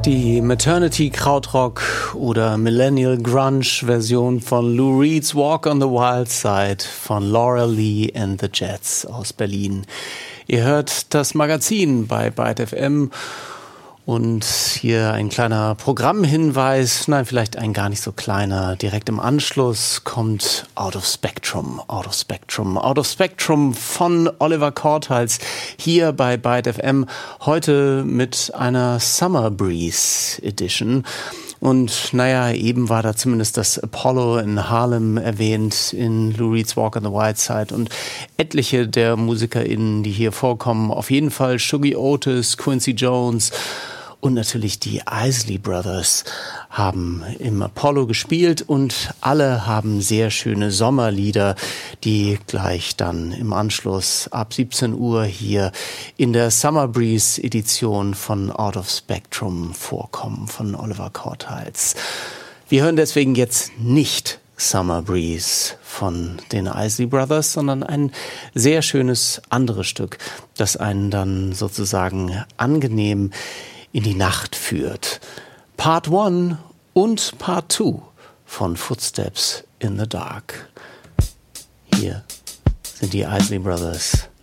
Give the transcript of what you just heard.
Die Maternity Krautrock oder Millennial Grunge Version von Lou Reed's Walk on the Wild Side von Laura Lee and the Jets aus Berlin. Ihr hört das Magazin bei Byte FM und hier ein kleiner Programmhinweis, nein, vielleicht ein gar nicht so kleiner. Direkt im Anschluss kommt Out of Spectrum von Oliver Korthals hier bei Byte FM. Heute mit einer Summer Breeze Edition. Und naja, eben war da zumindest das Apollo in Harlem erwähnt in Lou Reed's Walk on the Wild Side und etliche der MusikerInnen, die hier vorkommen, auf jeden Fall Shuggie Otis, Quincy Jones und natürlich die Isley Brothers haben im Apollo gespielt und alle haben sehr schöne Sommerlieder, die gleich dann im Anschluss ab 17 Uhr hier in der Summer Breeze Edition von Out of Spectrum vorkommen, von Oliver Korthals. Wir hören deswegen jetzt nicht Summer Breeze von den Isley Brothers, sondern ein sehr schönes anderes Stück, das einen dann sozusagen angenehm in die Nacht führt. Part 1 und Part 2 von Footsteps in the Dark. Hier sind die Isley Brothers.